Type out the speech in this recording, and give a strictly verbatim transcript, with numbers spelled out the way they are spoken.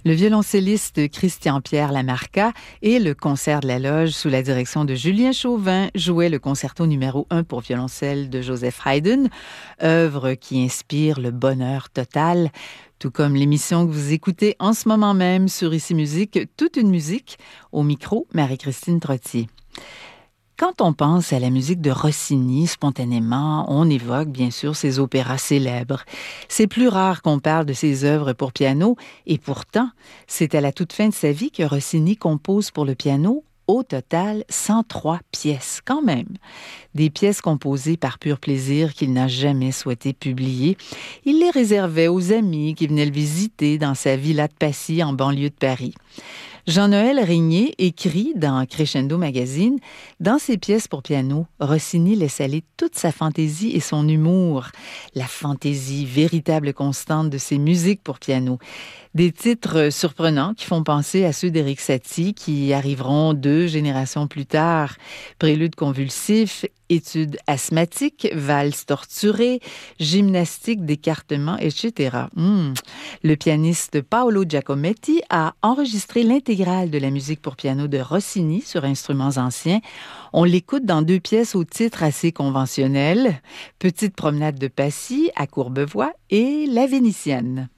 Le violoncelliste Christian-Pierre Lamarca et le concert de la Loge sous la direction de Julien Chauvin jouaient le concerto numéro un pour violoncelle de Joseph Haydn, œuvre qui inspire le bonheur total, tout comme l'émission que vous écoutez en ce moment même sur Ici Musique, toute une musique, au micro Marie-Christine Trottier. Quand on pense à la musique de Rossini, spontanément, on évoque bien sûr ses opéras célèbres. C'est plus rare qu'on parle de ses œuvres pour piano, et pourtant, c'est à la toute fin de sa vie que Rossini compose pour le piano au total cent trois pièces, quand même. Des pièces composées par pur plaisir qu'il n'a jamais souhaité publier. Il les réservait aux amis qui venaient le visiter dans sa villa de Passy en banlieue de Paris. Jean-Noël Régnier écrit dans Crescendo Magazine, « Dans ses pièces pour piano, Rossini laisse aller toute sa fantaisie et son humour. La fantaisie, véritable constante de ses musiques pour piano. Des titres surprenants qui font penser à ceux d'Éric Satie qui arriveront deux générations plus tard. Prélude convulsif, études asthmatiques, valse torturée, gymnastique d'écartement, et cetera. Mmh. Le pianiste Paolo Giacometti a enregistré l'intégrale de la musique pour piano de Rossini sur instruments anciens. On l'écoute dans deux pièces au titre assez conventionnel, Petite promenade de Passy à Courbevoie et La Vénitienne.